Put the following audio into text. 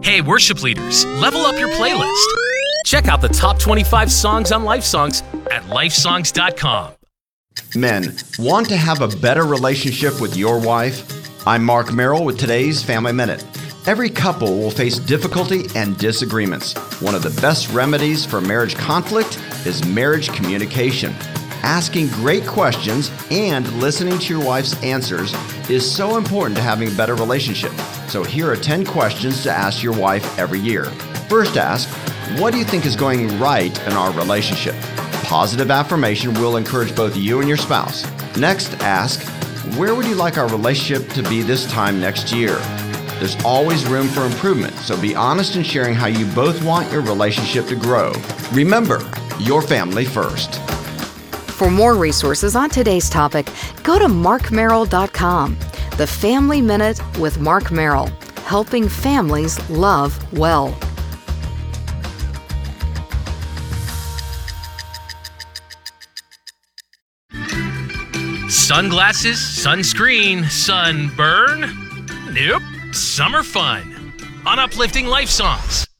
Hey, worship leaders, level up your playlist. Check out the top 25 songs on LifeSongs at lifesongs.com. Men, want to have a better relationship with your wife? I'm Mark Merrill with today's Family Minute. Every couple will face difficulty and disagreements. One of the best remedies for marriage conflict is marriage communication. Asking great questions and listening to your wife's answers is so important to having a better relationship. So here are 10 questions to ask your wife every year. First, ask, what do you think is going right in our relationship? Positive affirmation will encourage both you and your spouse. Next, ask, where would you like our relationship to be this time next year? There's always room for improvement, so be honest in sharing how you both want your relationship to grow. Remember, your family first. For more resources on today's topic, go to markmerrill.com. The Family Minute with Mark Merrill, helping families love well. Sunglasses, sunscreen, sunburn? Nope. Summer fun on Uplifting Life Songs.